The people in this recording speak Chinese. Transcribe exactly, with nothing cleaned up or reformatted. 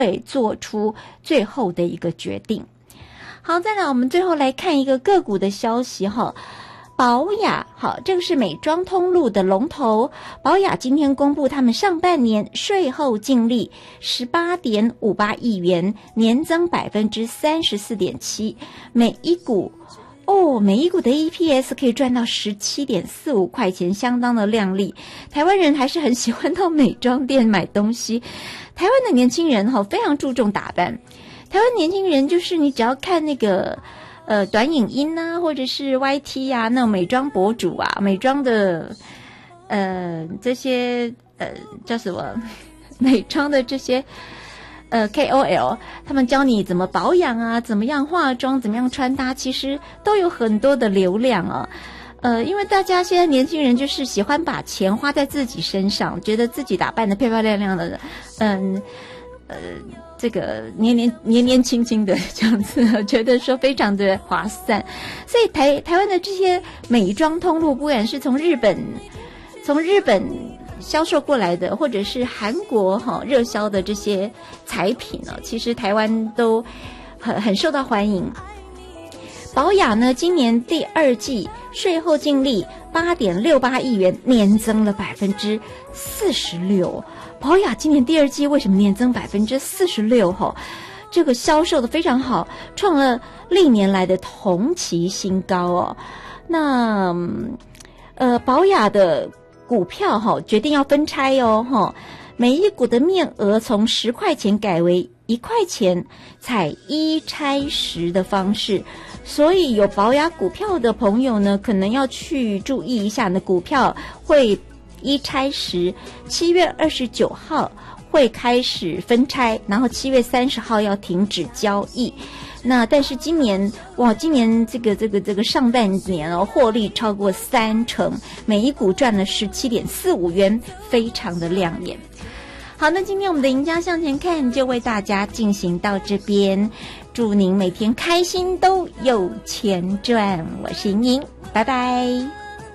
会做出最后的一个决定。好，再来我们最后来看一个个股的消息哈。宝雅，好，这个是美妆通路的龙头。宝雅今天公布他们上半年税后净利 十八点五八亿元，年增 百分之三十四点七， 每一股哦，每一股的 E P S 可以赚到 十七点四五块钱，相当的亮丽。台湾人还是很喜欢到美妆店买东西。台湾的年轻人哈非常注重打扮。台湾年轻人就是你只要看那个呃短影音啊，或者是 Y T 啊，那种美妆博主啊，美妆的呃这些呃叫什么美妆的这些呃 K O L， 他们教你怎么保养啊，怎么样化妆，怎么样穿搭，其实都有很多的流量啊。呃，因为大家现在年轻人就是喜欢把钱花在自己身上，觉得自己打扮得漂漂亮亮的，嗯呃。这个年年年年轻轻的这样子，觉得说非常的划算，所以台台湾的这些美妆通路，不管是从日本从日本销售过来的，或者是韩国哈热销的这些彩品呢，其实台湾都很很受到欢迎。宝雅呢，今年第二季税后净利 八点六八亿元，年增了 百分之四十六。宝雅今年第二季为什么年增 百分之四十六？ 哈，这个销售的非常好，创了历年来的同期新高哦。那呃，宝雅的股票哈决定要分拆哦，哈，每一股的面额从十块钱改为一块钱，采一拆十的方式。所以有宝雅股票的朋友呢，可能要去注意一下呢，股票会一拆十，七月二十九号会开始分拆，然后七月三十号要停止交易。那但是今年哇，今年这个这个这个上半年哦，获利超过三成，每一股赚了 十七点四五元，非常的亮眼。好，那今天我们的赢家向前看就为大家进行到这边，祝您每天开心都有钱赚，我是莹莹，拜拜。